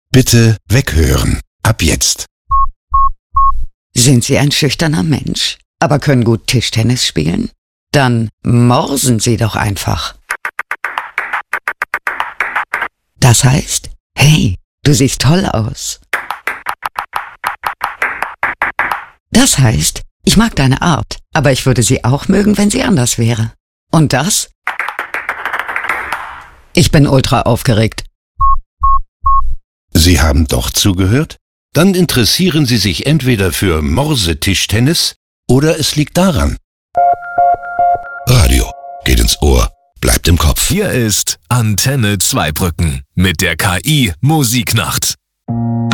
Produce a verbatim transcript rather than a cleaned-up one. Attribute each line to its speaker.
Speaker 1: Bitte weghören. Ab jetzt.
Speaker 2: Sind Sie ein schüchterner Mensch, aber können gut Tischtennis spielen? Dann morsen Sie doch einfach. Das heißt, hey, du siehst toll aus. Das heißt, ich mag deine Art, aber ich würde sie auch mögen, wenn sie anders wäre. Und das? Ich bin ultra aufgeregt.
Speaker 1: Sie haben doch zugehört? Dann interessieren Sie sich entweder für Morsetischtennis oder es liegt daran. Radio geht ins Ohr, bleibt im Kopf.
Speaker 3: Hier ist Antenne Zweibrücken mit der K I Musiknacht.